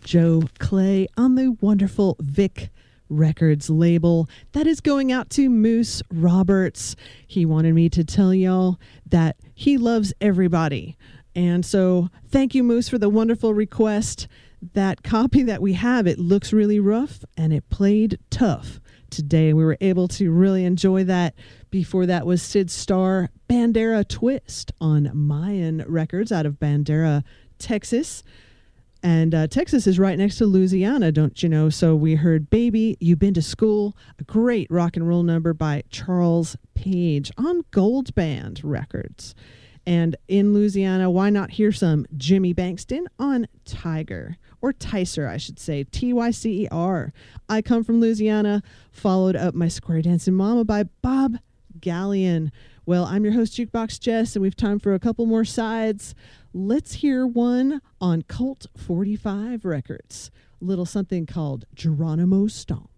Joe Clay on the wonderful Vic Records label that is going out to Moose Roberts. He wanted me to tell y'all that he loves everybody. And so thank you, Moose, for the wonderful request. That copy that we have, it looks really rough and it played tough. Today we were able to really enjoy that. Before that was Sid Starr, Bandera Twist on Mayan Records out of Bandera, Texas. And Texas is right next to Louisiana, don't you know? So we heard Baby, You Been to School, a great rock and roll number by Charles Page on Gold Band Records. And in Louisiana, why not hear some Jimmy Bankston on Tiger, or Tycer, I should say, Tycer. I Come From Louisiana, followed up My Square Dancing Mama by Bob Gallion. Well, I'm your host, Jukebox Jess, and we've time for a couple more sides. Let's hear one on Cult 45 Records. A little something called Geronimo Stomp.